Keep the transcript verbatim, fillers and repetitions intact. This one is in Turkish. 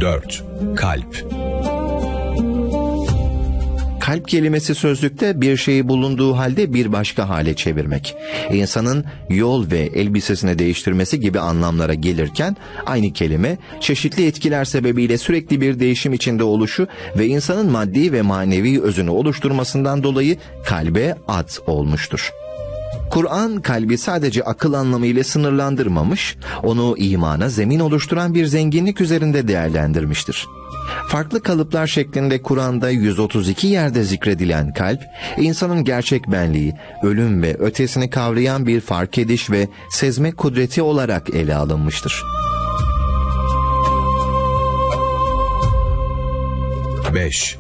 dört. Kalp. Kalp kelimesi sözlükte bir şeyi bulunduğu halde bir başka hale çevirmek, İnsanın yol ve elbisesini değiştirmesi gibi anlamlara gelirken, aynı kelime çeşitli etkiler sebebiyle sürekli bir değişim içinde oluşu ve insanın maddi ve manevi özünü oluşturmasından dolayı kalbe ad olmuştur. Kur'an kalbi sadece akıl anlamıyla sınırlandırmamış, onu imana zemin oluşturan bir zenginlik üzerinde değerlendirmiştir. Farklı kalıplar şeklinde Kur'an'da yüz otuz iki yerde zikredilen kalp, insanın gerçek benliği, ölüm ve ötesini kavrayan bir fark ediş ve sezme kudreti olarak ele alınmıştır. beş.